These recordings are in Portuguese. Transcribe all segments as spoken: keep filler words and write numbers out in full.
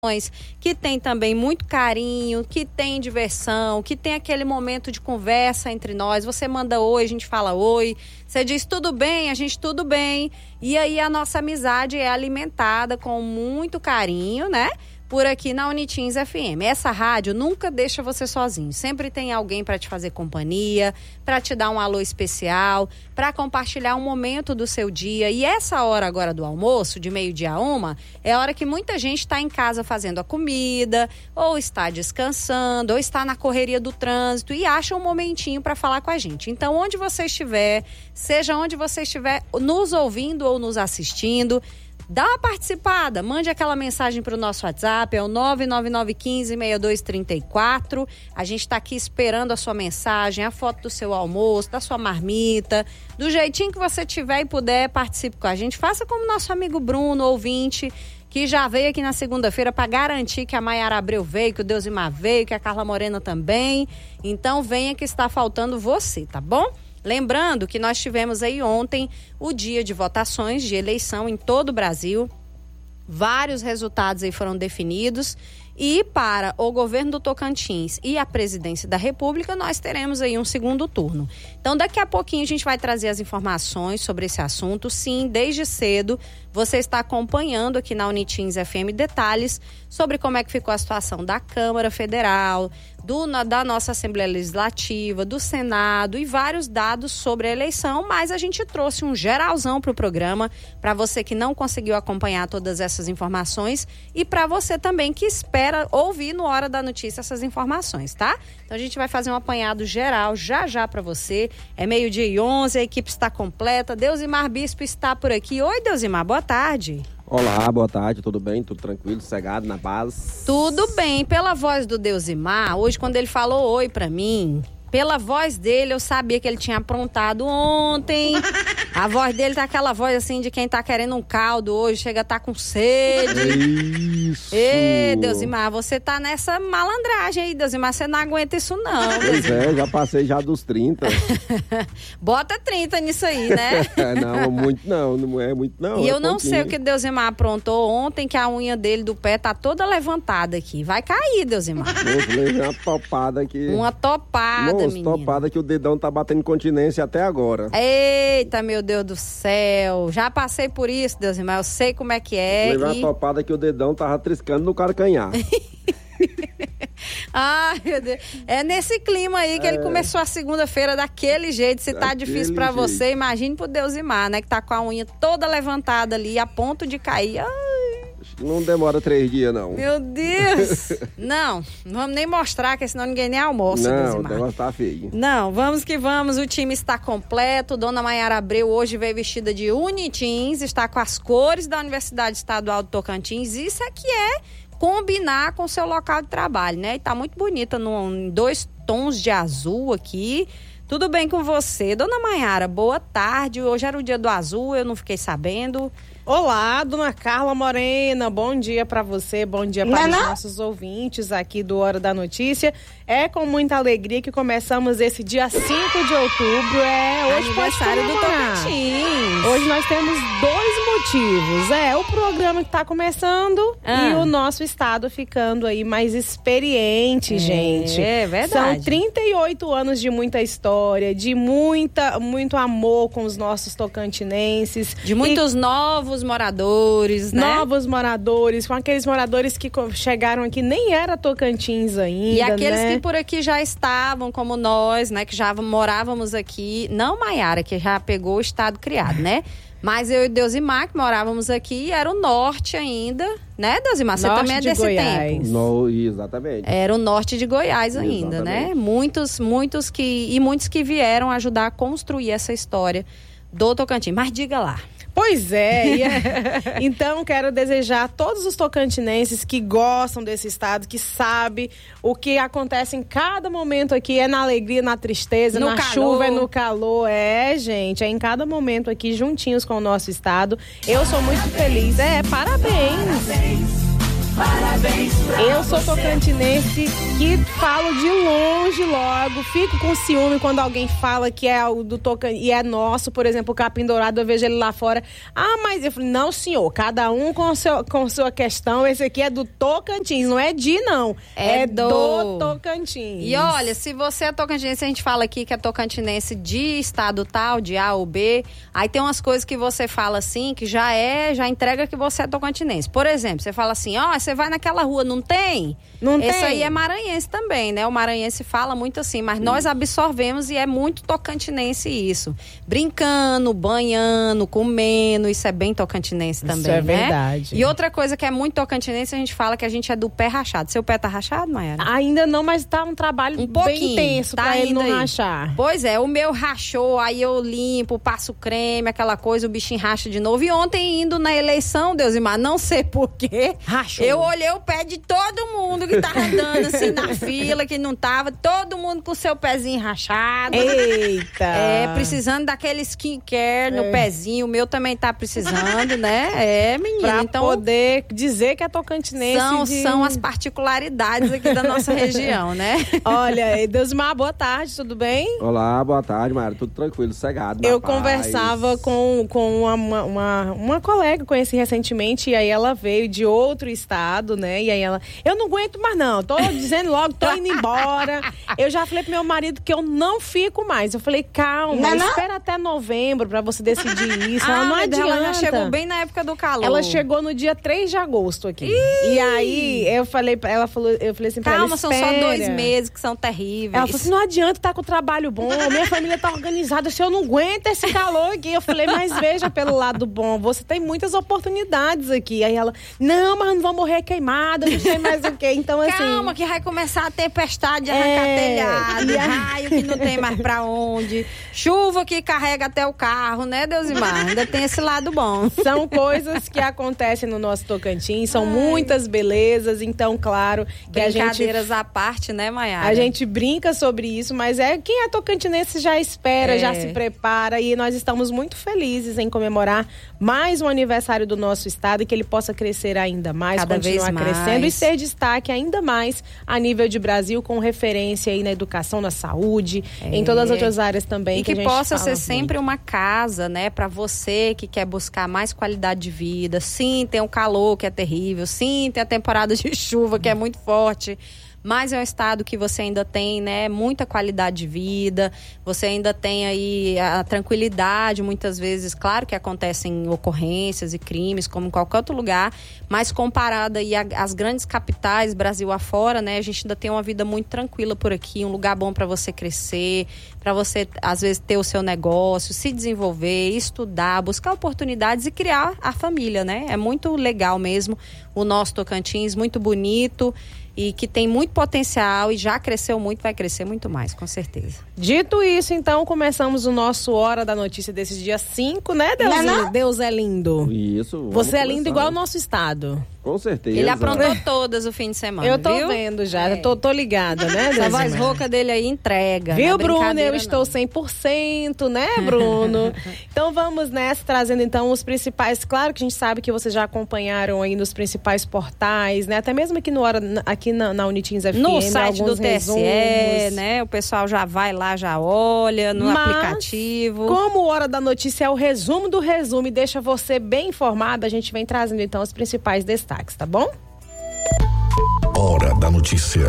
que tem também muito carinho, que tem diversão, que tem aquele momento de conversa entre nós. Você manda oi, a gente fala oi. Você diz tudo bem, a gente tudo bem. E aí a nossa amizade é alimentada com muito carinho, né? Por aqui na Unitins F M. Essa rádio nunca deixa você sozinho. Sempre tem alguém para te fazer companhia, para te dar um alô especial, para compartilhar um momento do seu dia. E essa hora agora do almoço, de meio-dia a uma, é a hora que muita gente está em casa fazendo a comida, ou está descansando, ou está na correria do trânsito e acha um momentinho para falar com a gente. Então, onde você estiver, seja onde você estiver nos ouvindo ou nos assistindo, dá uma participada, mande aquela mensagem para o nosso WhatsApp, é o nove nove nove um cinco, seis dois três quatro. A gente está aqui esperando a sua mensagem, a foto do seu almoço, da sua marmita, do jeitinho que você tiver e puder, participe com a gente. Faça como nosso amigo Bruno, ouvinte, que já veio aqui na segunda-feira para garantir que a Maiara Abreu veio, que o Deusimar veio, que a Carla Morena também. Então venha que está faltando você, tá bom? Lembrando que nós tivemos aí ontem o dia de votações de eleição em todo o Brasil. Vários resultados aí foram definidos. E para o governo do Tocantins e a presidência da República, nós teremos aí um segundo turno. Então, daqui a pouquinho a gente vai trazer as informações sobre esse assunto. Sim, desde cedo você está acompanhando aqui na Unitins F M detalhes sobre como é que ficou a situação da Câmara Federal, do, na, da nossa Assembleia Legislativa, do Senado e vários dados sobre a eleição, mas a gente trouxe um geralzão para o programa, para você que não conseguiu acompanhar todas essas informações e para você também que espera ouvir no Hora da Notícia essas informações, tá? Então a gente vai fazer um apanhado geral já já para você. É meio-dia e onze, a equipe está completa. Deusimar Bispo está por aqui. Oi, Deusimar, boa tarde. Olá, boa tarde, tudo bem? Tudo tranquilo, sossegado, na paz? Tudo bem. Pela voz do Deusimar, hoje quando ele falou oi pra mim, pela voz dele eu sabia que ele tinha aprontado ontem. A voz dele tá aquela voz assim de quem tá querendo um caldo hoje, chega a tá com sede. Isso! Ê, Deusimar, você tá nessa malandragem aí, Deusimar, você não aguenta isso não. Pois é, já passei já dos trinta. Bota trinta nisso aí, né? Não, muito não, não é muito não. E é eu não pouquinho. sei o que Deusimar aprontou ontem, que a unha dele do pé tá toda levantada aqui. Vai cair, Deusimar. Eu levei uma topada aqui. Uma topada, Nossa, menina. topada que o dedão tá batendo continência até agora. Eita, meu Deus do céu. Já passei por isso, Deusimar. Eu sei como é que é. Levei e... uma topada que o dedão tava triscando no calcanhar. Ai, meu Deus. É nesse clima aí que é. ele começou a segunda-feira daquele jeito. Se tá Daquele difícil pra jeito. você, imagine pro Deusimar, né? Que tá com a unha toda levantada ali, a ponto de cair. Ai. Acho que não demora três dias, não. Meu Deus! Não, não vamos nem mostrar, que senão ninguém nem almoça, Não, Deusimar. o negócio tá feio. Não, vamos que vamos, o time está completo. Dona Maiara Abreu hoje veio vestida de Unitins, está com as cores da Universidade Estadual do Tocantins. Isso é que é combinar com o seu local de trabalho, né? E tá muito bonita, no, em dois tons de azul aqui. Tudo bem com você? Dona Maiara, boa tarde. Hoje era o dia do azul, eu não fiquei sabendo. Olá, dona Carla Morena, bom dia para você, bom dia para os nossos ouvintes aqui do Hora da Notícia. É com muita alegria que começamos esse dia cinco de outubro, é hoje aniversário do Tocantins. Hoje nós temos dois motivos, é o programa que está começando ah. e o nosso estado ficando aí mais experiente, é, gente. É verdade. São trinta e oito anos de muita história, de muita, muito amor com os nossos tocantinenses. De muitos e... novos moradores, né? Novos moradores, com aqueles moradores que chegaram aqui, nem era Tocantins ainda, e aqueles né? que por aqui já estavam, como nós, né? Que já morávamos aqui, não Maiara, que já pegou o estado criado, né? Mas eu e Deusimar, que morávamos aqui, era o norte ainda, né, Deusimar? Você norte também é desse Goiás. tempo. No, exatamente. Era o norte de Goiás ainda, exatamente. Né? Muitos, muitos que, e muitos que vieram ajudar a construir essa história do Tocantins. Mas diga lá. Pois é, e é. Então quero desejar a todos os tocantinenses que gostam desse estado, que sabem o que acontece em cada momento aqui, é na alegria, na tristeza, no na calor. chuva, é no calor, é, gente, é em cada momento aqui juntinhos com o nosso estado. Eu sou muito feliz, é, parabéns. Parabéns pra Eu sou você. tocantinense que falo de longe logo, fico com ciúme quando alguém fala que é o do Tocantins e é nosso, por exemplo, o capim dourado, eu vejo ele lá fora. Ah, mas eu falei, não senhor, cada um com, seu, com sua questão, esse aqui é do Tocantins, não é de não, É é, do... do Tocantins. E olha, se você é tocantinense, a gente fala aqui que é tocantinense de estado tal, de A ou B, aí tem umas coisas que você fala assim, que já é, já entrega que você é tocantinense. Por exemplo, você fala assim, ó, oh, você vai naquela rua, não tem? Não Esse tem. aí é maranhense também, né? O maranhense fala muito assim, mas nós absorvemos e é muito tocantinense isso. Brincando, banhando, comendo, isso é bem tocantinense também, Isso é né? verdade. E outra coisa que é muito tocantinense, a gente fala que a gente é do pé rachado. Seu pé tá rachado, Mayara? Ainda não, mas tá um trabalho Um bem pouquinho, intenso tá pra ele não indo aí. rachar. Pois é, o meu rachou, aí eu limpo, passo creme, aquela coisa, o bichinho racha de novo. E ontem, indo na eleição, Deus e mar, não sei porquê, Rachou. eu olhei o pé de todo mundo que tava andando assim na fila, que não tava, todo mundo com o seu pezinho rachado. Eita! É, precisando daquele skincare no É. pezinho, o meu também tá precisando, né? É, menina, Pra então... poder dizer que é tocantinense. São, de... são as particularidades aqui da nossa região, né? Olha, Deusmar, boa tarde, tudo bem? Olá, boa tarde, Mayara. Tudo tranquilo, cegado. na Eu paz. conversava com, com uma, uma, uma colega que eu conheci recentemente e aí ela veio de outro estado, né? E aí ela, eu não aguento mais não, tô dizendo logo, tô indo embora. Eu já falei pro meu marido que eu não fico mais. Eu falei, calma, Não, não? espera até novembro pra você decidir isso. Ah, ela não mas adianta. ela já chegou bem na época do calor. Ela chegou no dia três de agosto aqui. E aí eu falei pra ela, falou, eu falei assim pra Calma, ela, são só espera. dois meses que são terríveis. Ela falou assim, não adianta estar com o trabalho bom, minha família tá organizada, se eu não aguento esse calor aqui. Eu falei, mas veja pelo lado bom, você tem muitas oportunidades aqui. Aí ela, não, mas não vou morrer queimada, não sei mais o quê. Então, assim... Calma, que vai começar a tempestade de arrancar É, telhado, e a- raio que não tem mais pra onde, chuva que carrega até o carro, né, Deusimar? Ainda tem esse lado bom. São coisas que acontecem no nosso Tocantins, são muitas belezas, então, claro, que a gente... Brincadeiras à parte, né, Mayara? A gente brinca sobre isso, mas é quem é tocantinense já espera, É. já se prepara e nós estamos muito felizes em comemorar mais um aniversário do nosso estado e que ele possa crescer ainda mais, Cada continuar vez mais. crescendo e ser destaque ainda mais a nível de Brasil, com referência aí na educação, na saúde, É. em todas as outras áreas também. E que, que, a gente possa fala ser sempre muito. uma casa, né, para você que quer buscar mais qualidade de vida. Sim, tem o calor que é terrível, sim, tem a temporada de chuva que é muito forte. Mas é um estado que você ainda tem, né, muita qualidade de vida, você ainda tem aí a tranquilidade, muitas vezes, claro que acontecem ocorrências e crimes, como em qualquer outro lugar, mas comparada aí a- às grandes capitais, Brasil afora, né, a gente ainda tem uma vida muito tranquila por aqui, um lugar bom para você crescer, para você, às vezes, ter o seu negócio, se desenvolver, estudar, buscar oportunidades e criar a família, né? É muito legal mesmo o nosso Tocantins, muito bonito e que tem muito potencial e já cresceu muito, vai crescer muito mais, com certeza. Dito isso, então, começamos o nosso Hora da Notícia desses dias cinco, né, Deus? Não, não? Deus é lindo. Isso. vamos Você é lindo começar. igual o nosso estado. Com certeza. Ele aprontou todas o fim de semana, Eu tô viu? vendo já, É. tô, tô ligada, né, Essa Deus? voz rouca dele aí entrega. Viu, não é Bruno? Eu brincadeira, estou não. cem por cento, né, Bruno? Então vamos nessa, trazendo então os principais. Claro que a gente sabe que vocês já acompanharam aí nos principais portais, né? Até mesmo aqui no Hora, aqui na, na Unitins F M. No site alguns do T S E, resumos. né? O pessoal já vai lá, já olha no Mas, aplicativo. Como o Hora da Notícia é o resumo do resumo e deixa você bem informado, a gente vem trazendo então os principais destaques, tá bom? Hora da Notícia.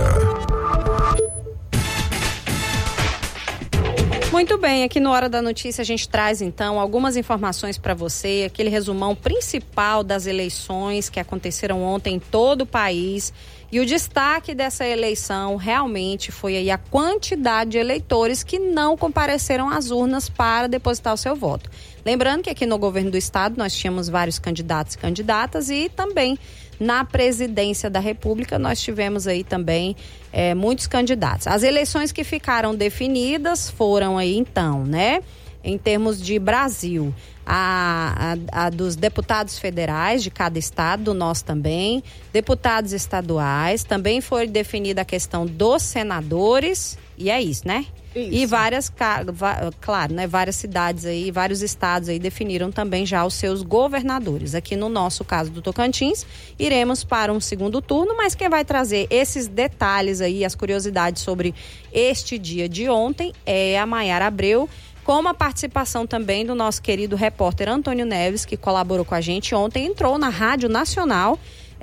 Muito bem, aqui no Hora da Notícia a gente traz então algumas informações para você, aquele resumão principal das eleições que aconteceram ontem em todo o país. E o destaque dessa eleição realmente foi aí a quantidade de eleitores que não compareceram às urnas para depositar o seu voto. Lembrando que aqui no governo do estado nós tínhamos vários candidatos e candidatas e também na presidência da República nós tivemos aí também é, muitos candidatos. As eleições que ficaram definidas foram aí então, né? Em termos de Brasil, A, a, a dos deputados federais de cada estado, do nosso também, deputados estaduais, também foi definida a questão dos senadores, e é isso, né? Isso. E várias, claro, né, várias cidades aí, vários estados aí definiram também já os seus governadores. Aqui no nosso caso do Tocantins, iremos para um segundo turno, mas quem vai trazer esses detalhes aí, as curiosidades sobre este dia de ontem é a Maiara Abreu, com a participação também do nosso querido repórter Antônio Neves, que colaborou com a gente ontem, entrou na Rádio Nacional,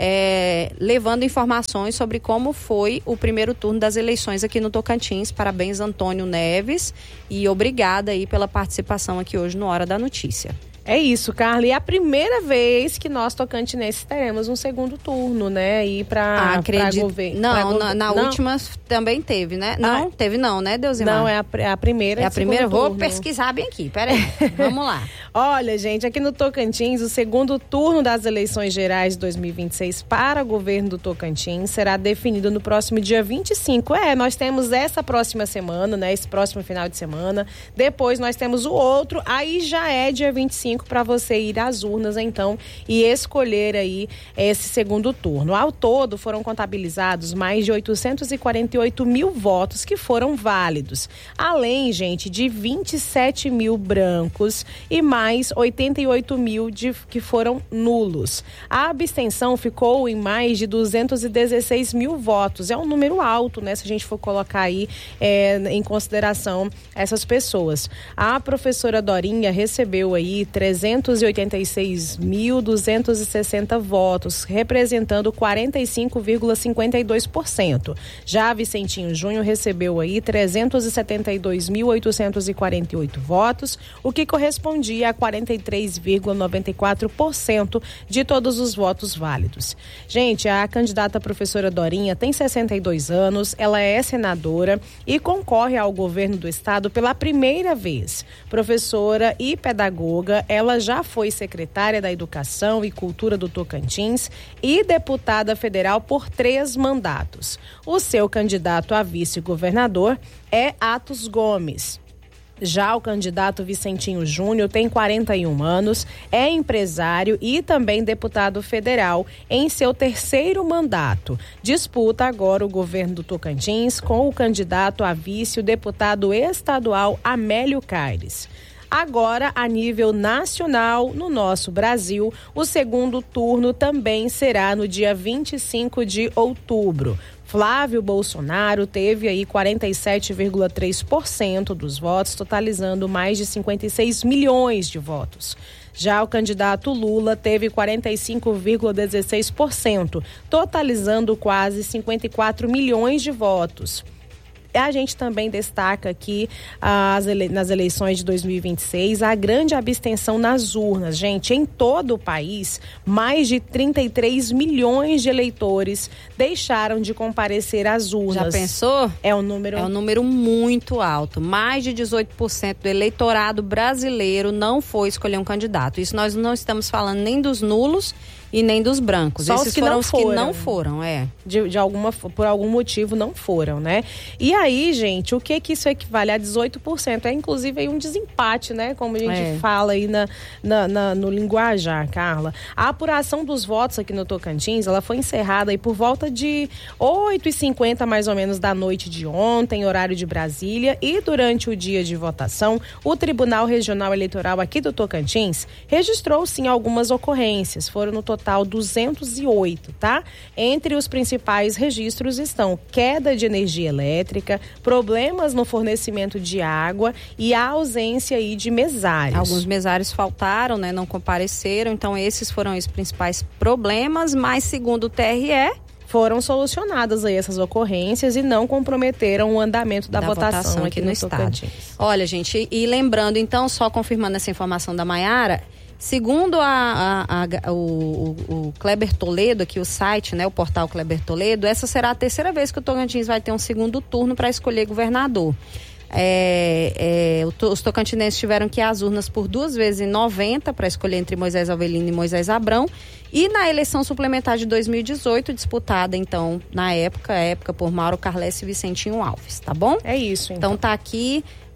É, levando informações sobre como foi o primeiro turno das eleições aqui no Tocantins. Parabéns, Antônio Neves, e obrigada aí pela participação aqui hoje no Hora da Notícia. É isso, Carla. E é a primeira vez que nós tocantinenses teremos um segundo turno, né? E para Acredito... governo. Não, pra na, gover... na não. última também teve, né? Não, ah, teve não, né, Deusimar? Não, é a, é a primeira. É a primeira? Vou turno. pesquisar bem aqui, peraí. Vamos lá. Olha, gente, aqui no Tocantins, o segundo turno das eleições gerais de dois mil e vinte e seis para o governo do Tocantins será definido no próximo dia vinte e cinco. É, nós temos essa próxima semana, né? Esse próximo final de semana. Depois nós temos o outro, aí já é dia vinte e cinco para você ir às urnas, então, e escolher aí esse segundo turno. Ao todo, foram contabilizados mais de oitocentos e quarenta e oito mil votos que foram válidos. Além, gente, de vinte e sete mil brancos e mais oitenta e oito mil de, que foram nulos. A abstenção ficou em mais de duzentos e dezesseis mil votos. É um número alto, né? Se a gente for colocar aí é, em consideração essas pessoas. A professora Dorinha recebeu aí trezentos e oitenta e seis mil duzentos e sessenta votos, representando quarenta e cinco vírgula cinquenta e dois por cento. Já Vicentinho Júnior recebeu aí trezentos e setenta e dois mil oitocentos e quarenta e oito votos, o que correspondia a quarenta e três vírgula noventa e quatro por cento de todos os votos válidos. Gente, a candidata professora Dorinha tem sessenta e dois anos, ela é senadora e concorre ao governo do estado pela primeira vez. Professora e pedagoga, ela já foi secretária da Educação e Cultura do Tocantins e deputada federal por três mandatos. O seu candidato a vice-governador é Atos Gomes. Já o candidato Vicentinho Júnior tem quarenta e um anos, é empresário e também deputado federal em seu terceiro mandato. Disputa agora o governo do Tocantins com o candidato a vice, o deputado estadual Amélio Caires. Agora, a nível nacional, no nosso Brasil, o segundo turno também será no dia vinte e cinco de outubro. Flávio Bolsonaro teve aí quarenta e sete vírgula três por cento dos votos, totalizando mais de cinquenta e seis milhões de votos. Já o candidato Lula teve quarenta e cinco vírgula dezesseis por cento, totalizando quase cinquenta e quatro milhões de votos. A gente também destaca aqui as ele... nas eleições de dois mil e vinte e seis a grande abstenção nas urnas. Gente, em todo o país, mais de trinta e três milhões de eleitores deixaram de comparecer às urnas. Já pensou? É um número... É um número muito alto. Mais de dezoito por cento do eleitorado brasileiro não foi escolher um candidato. Isso nós não estamos falando nem dos nulos e nem dos brancos. Só Esses os que foram não os foram. que não foram, é. De, de alguma, por algum motivo não foram, né? E aí, gente, o que que isso equivale a dezoito por cento? É inclusive aí um desempate, né? Como a gente é. fala aí na, na, na, no linguajar, Carla. A apuração dos votos aqui no Tocantins, ela foi encerrada aí por volta de oito e cinquenta mais ou menos da noite de ontem, horário de Brasília, e durante o dia de votação, o Tribunal Regional Eleitoral aqui do Tocantins registrou sim algumas ocorrências. Foram no total total duzentos e oito, tá? Entre os principais registros estão queda de energia elétrica, problemas no fornecimento de água e a ausência aí de mesários. Alguns mesários faltaram, né? Não compareceram, então esses foram os principais problemas, mas segundo o T R E, foram solucionadas aí essas ocorrências e não comprometeram o andamento da, da votação, votação aqui, aqui no, no estado. Olha, gente, e lembrando, então, só confirmando essa informação da Maiara, segundo a, a, a, o, o Kleber Toledo, aqui o site, né, o portal Kleber Toledo, essa será a terceira vez que o Tocantins vai ter um segundo turno para escolher governador. É, é, os tocantinenses tiveram que ir às urnas por duas vezes em noventa para escolher entre Moisés Avelino e Moisés Abrão, e na eleição suplementar de dois mil e dezoito, disputada então na época, época por Mauro Carles e Vicentinho Alves, tá bom? É isso, então. Então tá aqui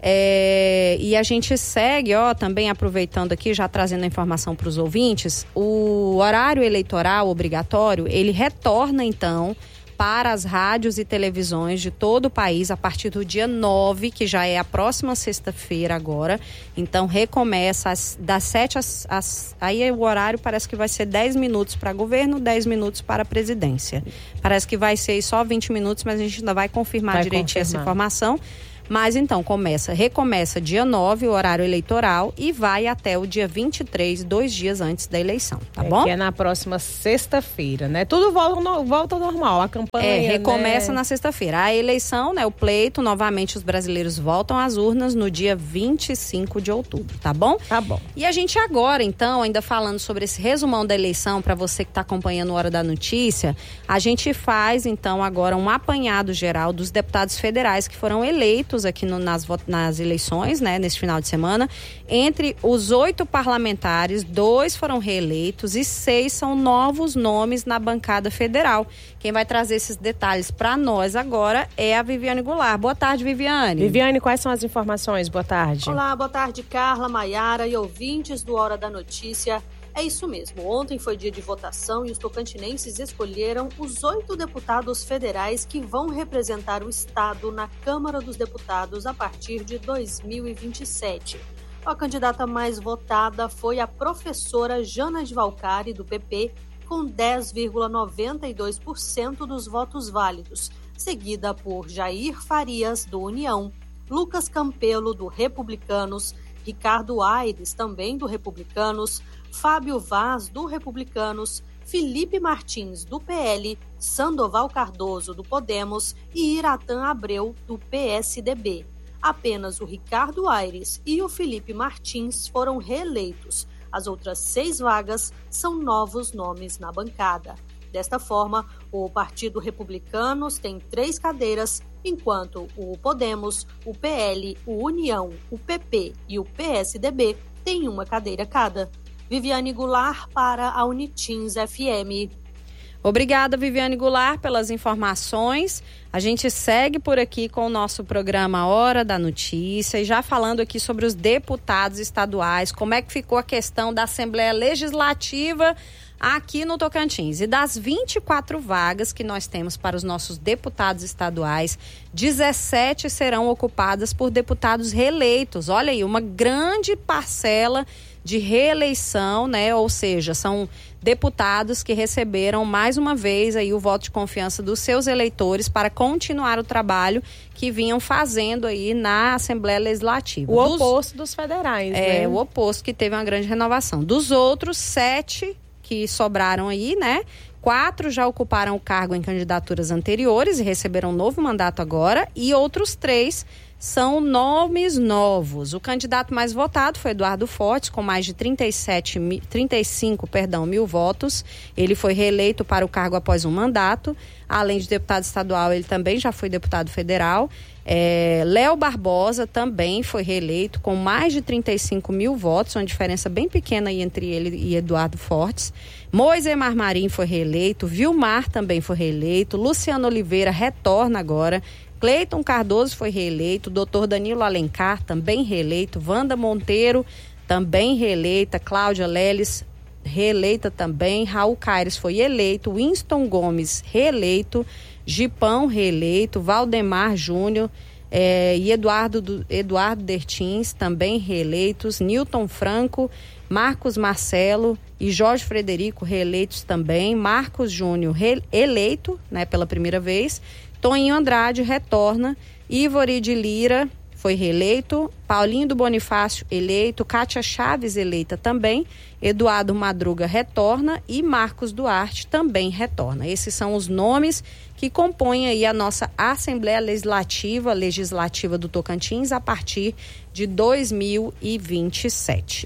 É, e a gente segue, ó, também aproveitando aqui, já trazendo a informação para os ouvintes, o horário eleitoral obrigatório, ele retorna então para as rádios e televisões de todo o país a partir do dia nove, que já é a próxima sexta-feira agora. Então recomeça às, das sete às, às... Aí o horário parece que vai ser dez minutos para governo, dez minutos para a presidência. Parece que vai ser só vinte minutos, mas a gente ainda vai confirmar vai direitinho confirmar. essa informação. Mas então, começa, recomeça dia nove, o horário eleitoral, e vai até o dia vinte e três, dois dias antes da eleição, tá é, bom? Que é na próxima sexta-feira, né? Tudo volta, no, volta normal, a campanha, É, recomeça né? na sexta-feira. A eleição, né, o pleito, novamente os brasileiros voltam às urnas no dia vinte e cinco de outubro, tá bom? Tá bom. E a gente agora, então, ainda falando sobre esse resumão da eleição, para você que está acompanhando a Hora da Notícia, a gente faz, então, agora um apanhado geral dos deputados federais que foram eleitos aqui no, nas, nas eleições, né, nesse final de semana. Entre os oito parlamentares, dois foram reeleitos e seis são novos nomes na bancada federal. Quem vai trazer esses detalhes para nós agora é a Viviane Goulart. Boa tarde, Viviane. Viviane, quais são as informações? Boa tarde. Olá, boa tarde, Carla, Maiara e ouvintes do Hora da Notícia. É isso mesmo, ontem foi dia de votação e os tocantinenses escolheram os oito deputados federais que vão representar o estado na Câmara dos Deputados a partir de dois mil e vinte e sete. A candidata mais votada foi a professora Jana de Valcari, do P P, com dez vírgula noventa e dois por cento dos votos válidos, seguida por Jair Farias, do União, Lucas Campelo, do Republicanos, Ricardo Aires, também do Republicanos, Fábio Vaz, do Republicanos, Felipe Martins, do P L, Sandoval Cardoso, do Podemos e Iratã Abreu, do P S D B. Apenas o Ricardo Aires e o Felipe Martins foram reeleitos. As outras seis vagas são novos nomes na bancada. Desta forma, o Partido Republicanos tem três cadeiras, enquanto o Podemos, o P L, o União, o P P e o P S D B têm uma cadeira cada. Viviane Goulart para a Unitins F M. Obrigada, Viviane Goulart, pelas informações. A gente segue por aqui com o nosso programa Hora da Notícia e já falando aqui sobre os deputados estaduais, como é que ficou a questão da Assembleia Legislativa aqui no Tocantins. E das vinte e quatro vagas que nós temos para os nossos deputados estaduais, dezessete serão ocupadas por deputados reeleitos. Olha aí, uma grande parcela de reeleição, né? Ou seja, são deputados que receberam mais uma vez aí o voto de confiança dos seus eleitores para continuar o trabalho que vinham fazendo aí na Assembleia Legislativa. O dos, oposto dos federais, é, né? O oposto, que teve uma grande renovação. Dos outros, sete que sobraram aí, né? Quatro já ocuparam o cargo em candidaturas anteriores e receberam um novo mandato agora, e outros três são nomes novos. O candidato mais votado foi Eduardo Fortes, com mais de trinta e sete, trinta e cinco perdão, mil votos. Ele foi reeleito para o cargo após um mandato. Além de deputado estadual, ele também já foi deputado federal. É, Léo Barbosa também foi reeleito com mais de trinta e cinco mil votos, uma diferença bem pequena aí entre ele e Eduardo Fortes. Moisés Marim foi reeleito, Vilmar também foi reeleito, Luciano Oliveira retorna agora, Cleiton Cardoso foi reeleito, doutor Danilo Alencar também reeleito, Wanda Monteiro também reeleita, Cláudia Leles reeleita também, Raul Caires foi eleito, Winston Gomes reeleito, Gipão reeleito, Valdemar Júnior eh, e Eduardo, do, Eduardo Dertins também reeleitos, Nilton Franco, Marcos Marcelo e Jorge Frederico reeleitos também, Marcos Júnior eleito, né, pela primeira vez, Toninho Andrade retorna, Ivori de Lira foi reeleito, Paulinho do Bonifácio eleito, Kátia Chaves eleita também, Eduardo Madruga retorna e Marcos Duarte também retorna. Esses são os nomes que compõem aí a nossa Assembleia Legislativa, Legislativa do Tocantins a partir de dois mil e vinte e sete.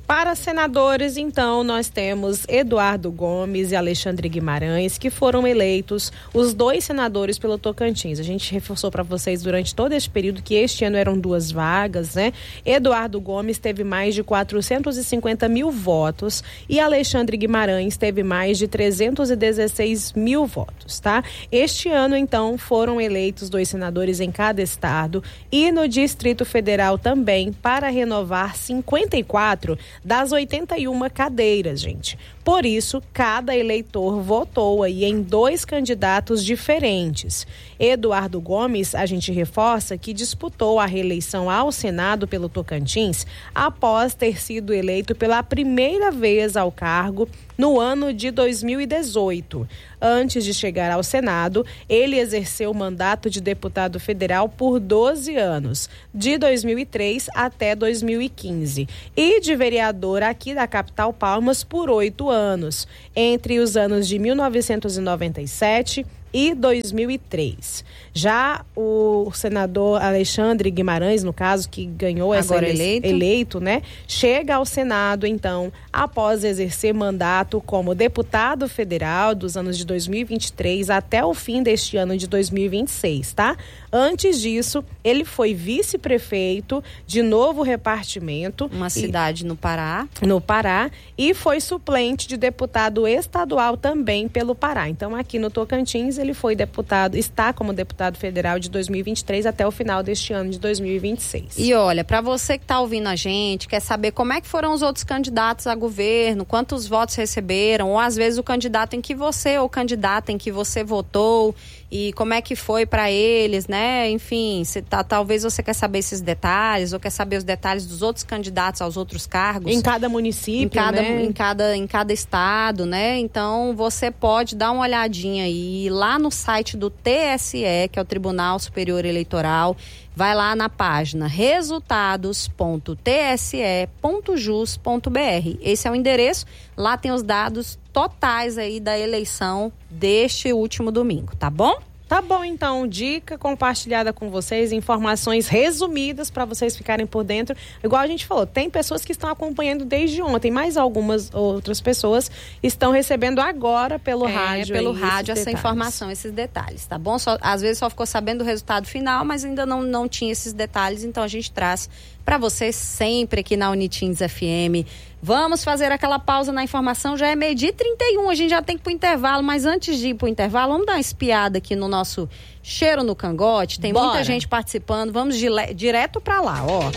Para senadores, então, nós temos Eduardo Gomes e Alexandre Guimarães, que foram eleitos os dois senadores pelo Tocantins. A gente reforçou para vocês durante todo este período que este ano eram duas vagas, né? Eduardo Gomes teve mais de quatrocentos e cinquenta mil votos e Alexandre Guimarães teve mais de trezentos e dezesseis mil votos, tá? Este ano, então, foram eleitos dois senadores em cada estado e no Distrito Federal também, para renovar cinquenta e quatro das oitenta e uma cadeiras, gente. Por isso, cada eleitor votou aí em dois candidatos diferentes. Eduardo Gomes, a gente reforça que disputou a reeleição ao Senado pelo Tocantins após ter sido eleito pela primeira vez ao cargo no ano de dois mil e dezoito. Antes de chegar ao Senado, ele exerceu o mandato de deputado federal por doze anos, de dois mil e três até dois mil e quinze, e de vereador aqui da capital Palmas por oito anos, entre os anos de mil novecentos e noventa e sete e dois mil e três. Já o senador Alexandre Guimarães, no caso, que ganhou essa Agora ele... eleito. eleito, né? Chega ao Senado, então, após exercer mandato como deputado federal dos anos de dois mil e vinte e três até o fim deste ano de dois mil e vinte e seis, tá? Antes disso, ele foi vice-prefeito de Novo Repartimento. Uma cidade e... no Pará. No Pará, e foi suplente de deputado estadual também pelo Pará. Então, aqui no Tocantins, ele foi deputado, está como deputado federal de dois mil e vinte e três até o final deste ano de dois mil e vinte e seis. E olha, para você que está ouvindo a gente, quer saber como é que foram os outros candidatos a governo, quantos votos receberam, ou às vezes o candidato em que você, ou candidata em que você votou, e como é que foi para eles, né? Enfim, se tá, talvez você quer saber esses detalhes, ou quer saber os detalhes dos outros candidatos aos outros cargos. Em cada município, em cada, né? Em cada, em cada estado, né? Então, você pode dar uma olhadinha aí lá no site do T S E, que é o Tribunal Superior Eleitoral. Vai lá na página resultados ponto t s e ponto jus ponto b r. Esse é o endereço. Lá tem os dados totais aí da eleição deste último domingo, tá bom? Tá bom, então, dica compartilhada com vocês, informações resumidas para vocês ficarem por dentro. Igual a gente falou, tem pessoas que estão acompanhando desde ontem, mas algumas outras pessoas estão recebendo agora pelo é, rádio. pelo aí, rádio essa detalhes. informação, esses detalhes, tá bom? Só, às vezes só ficou sabendo do resultado final, mas ainda não, não tinha esses detalhes, então a gente traz para vocês sempre aqui na Unitins F M. Vamos fazer aquela pausa na informação, já é meio-dia e trinta e um, a gente já tem que ir pro intervalo, mas antes de ir pro intervalo, vamos dar uma espiada aqui no nosso Cheiro no Cangote, tem Bora. muita gente participando, vamos dile- direto para lá, ó.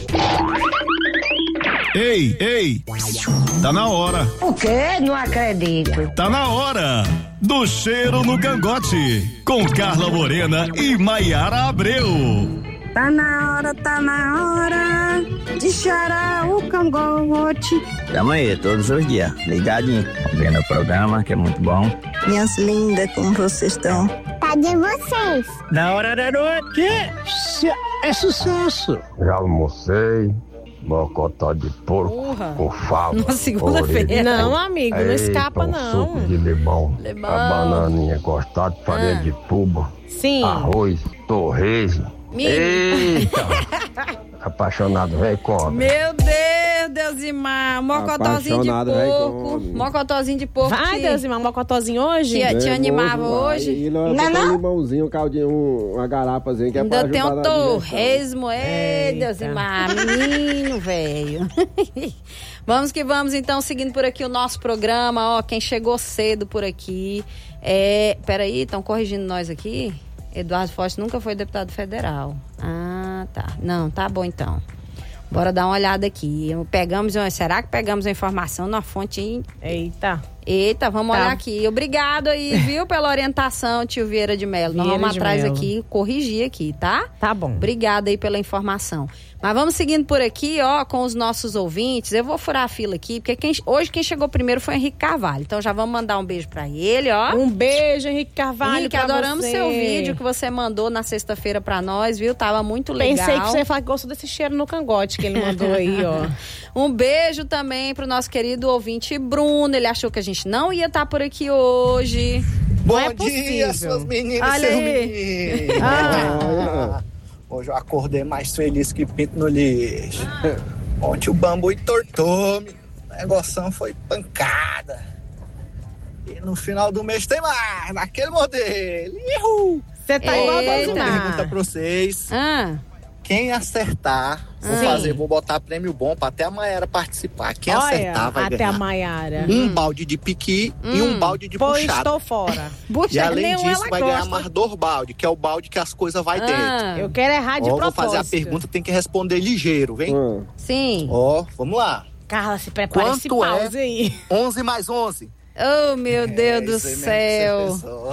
Ei, ei, tá na hora. O quê? Não acredito. Tá na hora do Cheiro no Cangote, com Carla Morena e Maiara Abreu. Tá na hora, tá na hora de cheirar o cangote. Tamo aí, todos os dias, ligadinho, vendo o programa, que é muito bom. Minhas lindas, como vocês estão? Cadê vocês? Na hora da noite, é sucesso. Já almocei, mocotó de porco, Urra. com fava. Na segunda-feira. Não, amigo, não Eita, escapa, um não. suco de limão, Limão. a bananinha cortada, farinha Ah. de tuba, Sim. arroz, torresmo. Menino. Eita! Apaixonado, velho, come. Meu Deus, Deusimar, mocotózinho de Apaixonado, véi, porco, come. mocotózinho de porco. Vai, que- Deus, irmão, um mocotózinho hoje? Que- te Nervoso, animava vai. hoje? E não, Não, tem não? um limãozinho, um caldinho, um- uma garapazinha que é pra Ainda tem ajudar um na digestão. torresmo, ei, Eita. Deusimar, menino, velho. Vamos que vamos, então, seguindo por aqui o nosso programa, ó, quem chegou cedo por aqui, é, peraí, estão corrigindo nós aqui? Eduardo Forte nunca foi deputado federal. Ah, tá. Não, tá bom então. Bora dar uma olhada aqui. Pegamos, será que pegamos a informação na fonte? Eita. Eita, vamos Tá. olhar aqui. Obrigado aí, viu, pela orientação, tio Vieira de Mello. Nós Vieira vamos de atrás Mello. aqui, corrigir aqui, tá? Tá bom. Obrigada aí pela informação. Mas vamos seguindo por aqui, ó, com os nossos ouvintes. Eu vou furar a fila aqui, porque quem, hoje quem chegou primeiro foi o Henrique Carvalho. Então já vamos mandar um beijo pra ele, ó. Um beijo, Henrique Carvalho, Henrique, pra adoramos você. seu vídeo que você mandou na sexta-feira pra nós, viu? Tava muito legal. Pensei que você ia falar que gostou desse cheiro no cangote que ele mandou aí, ó. Um beijo também pro nosso querido ouvinte Bruno. Ele achou que a gente não ia estar por aqui hoje. Bom é dia, possível. suas meninas e Olha seus aí. meninos. Ah. Hoje eu acordei mais feliz que pinto no lixo. Ontem o bambu entortou-me. O negoção foi pancada. E no final do mês tem mais, naquele modelo. Você tá igual a pergunta pra vocês. Ah. Quem acertar, vou Sim. fazer, vou botar prêmio bom pra até a Maiara participar. Quem Olha, acertar vai até ganhar a Maiara. um Hum. balde de piqui Hum. e um balde de Pois buchada. estou fora. E além nenhum disso, ela vai gosta. ganhar mais dois balde, que é o balde que as coisas vai Ah, dentro. eu quero errar de Ó, vou fazer a propósito. pergunta, tem que responder ligeiro, vem? Sim. Ó, vamos lá. Carla, se prepara esse Quanto pause é aí. onze mais onze? Oh, meu Deus do isso aí mesmo que céu. você pensou.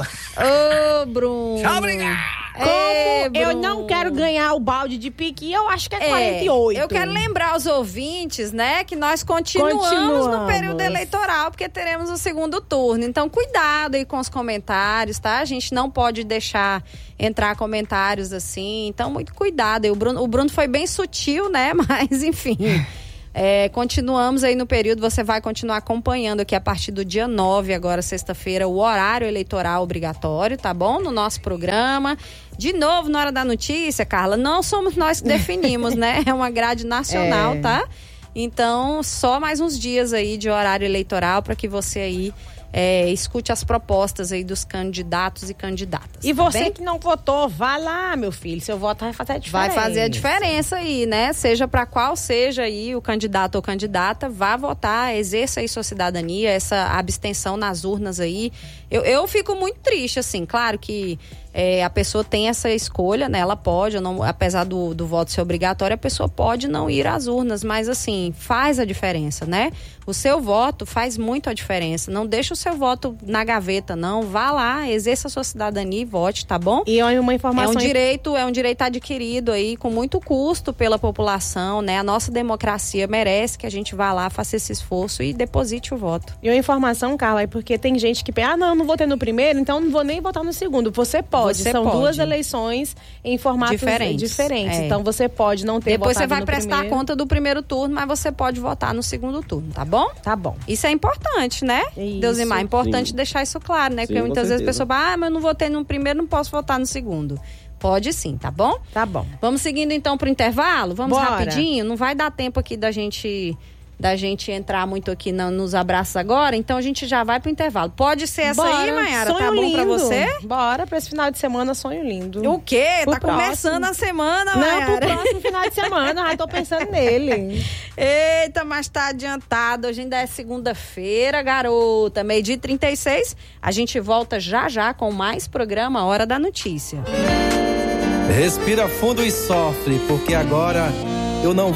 Ô, Bruno. Tchau, obrigado. Como Ei, eu Bruno. não quero ganhar o balde de piqui, eu acho que é, É, quarenta e oito. eu quero lembrar aos ouvintes, né, que nós continuamos, Continuamos. no período eleitoral, porque teremos o segundo turno. Então, cuidado aí com os comentários, tá? A gente não pode deixar entrar comentários assim. Então, muito cuidado. E o Bruno, o Bruno foi bem sutil, né? Mas, enfim. É, continuamos aí no período, você vai continuar acompanhando aqui a partir do dia nove, agora sexta-feira, o horário eleitoral obrigatório, tá bom? No nosso programa. De novo, na hora da notícia, Carla, não somos nós que definimos, né? É uma grade nacional, É. tá? Então, só mais uns dias aí de horário eleitoral para que você aí é, escute as propostas aí dos candidatos e candidatas. E tá você bem? que não votou, vai lá, meu filho. Seu voto vai fazer a diferença. Vai fazer a diferença aí, né? Seja para qual seja aí o candidato ou candidata, vá votar, exerça aí sua cidadania, essa abstenção nas urnas aí. Eu, eu fico muito triste, assim, claro que é, a pessoa tem essa escolha, né? Ela pode, não, apesar do, do voto ser obrigatório, a pessoa pode não ir às urnas, mas assim, faz a diferença, né? O seu voto faz muito a diferença. Não deixa o seu voto na gaveta, não. Vá lá, exerça a sua cidadania e vote, tá bom? E uma informação... É um direito, é um direito adquirido aí com muito custo pela população, né? A nossa democracia merece que a gente vá lá, faça esse esforço e deposite o voto. E uma informação, Carla, é porque tem gente que pensa, ah, não, não votei no primeiro, então não vou nem votar no segundo. Você pode. Você São pode. duas eleições em formatos Diferentes. diferentes. É. Então você pode não ter Depois você votado vai no prestar primeiro. conta do primeiro turno, mas você pode votar no segundo turno, tá bom? Tá bom. Isso é importante, né? Isso. Deusimar, é importante Sim. deixar isso claro, né? Sim, Porque com muitas vezes a certeza. pessoa fala, ah, mas eu não votei no primeiro, não posso votar no segundo. Pode sim, tá bom? Tá bom. Vamos seguindo então pro intervalo? Vamos Bora. rapidinho? Não vai dar tempo aqui da gente da gente entrar muito aqui na- nos abraços agora, então a gente já vai pro intervalo. Pode ser essa aí, Bora. Mayara? Sonho Tá bom lindo. pra você? Bora pra esse final de semana, sonho lindo. O quê? Pro Tá próximo. começando a semana, Não, Mayara. pro próximo final de semana, já tô pensando nele. Eita, mas tá adiantado. Hoje ainda é segunda-feira, garota. Meio-dia e trinta e seis. A gente volta já já com mais programa Hora da Notícia. Respira fundo e sofre, porque agora eu não